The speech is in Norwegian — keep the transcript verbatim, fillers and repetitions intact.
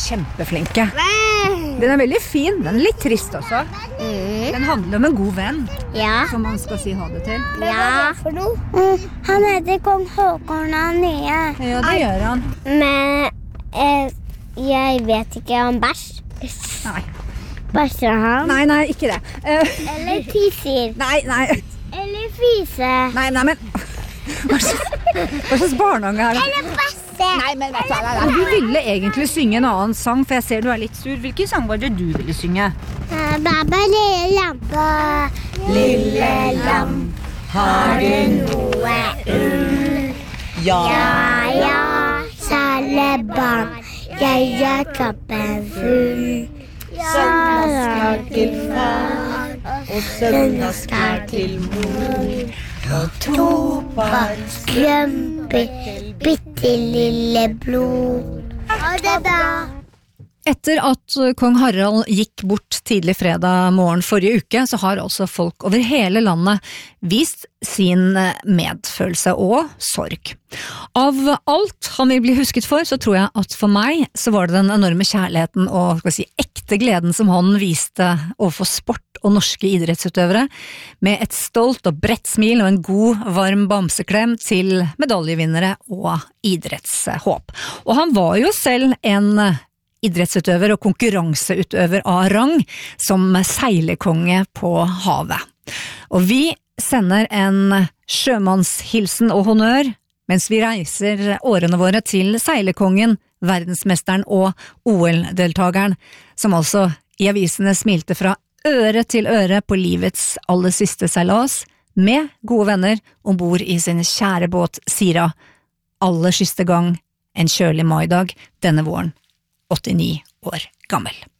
kjempeflinke. Den er veldig fin, den er litt trist også. Mm. Den handler om en god venn, Ja. som man skal si ha det til. Ja. For noe? Mm, han heter Kong Håkon den nye. Ja, det gjør han. Men eh, jeg vet ikke om bæsj. Nei. Bæsjer han? Nei, nei, ikke det. Uh, Eller tisser. nei, nei, Eller fiser. nei, nei, men... Hva slags, hva slags barnehage er det? Eller basse. Nei, men vet du, nei, nei. Du ville egentlig synge en annen sang, for jeg ser du er litt sur. Hvilken sang var det du ville synge? Baba lille lampe, lille lam, har du noe ull? Ja. Ja, ja, kjære barn, jeg er kappen full. Søndagsklær til far, og søndagsklær til mor. Og Tobakksklumper, bitte lille blod. Ha det bra. Etter at kong Harald gikk bort tidlig fredag morgen forrige uke, så har også folk over hele landet vist sin medfølelse og sorg. Av alt han vil bli husket for, så tror jeg at for meg så var det den enorme kjærligheten og skal jeg si, ekte gleden som han viste overfor sport og norske idrettsutøvere, med et stolt og bredt smil og en god, varm bamseklem til medaljevinnere og idrettshåp. Og han var jo selv en idrettsutøver og konkurranseutøver av rang som seilekonge på havet. Og vi sender en sjømannshilsen og honnør mens vi reiser årene våre til seilekongen, verdensmesteren og O L-deltageren, som altså i avisene smilte fra øre til øre på livets aller siste seilas, med gode venner ombord i sin kjære båt Sira, aller siste gang en kjølig maidag denne våren, åttini år gammel.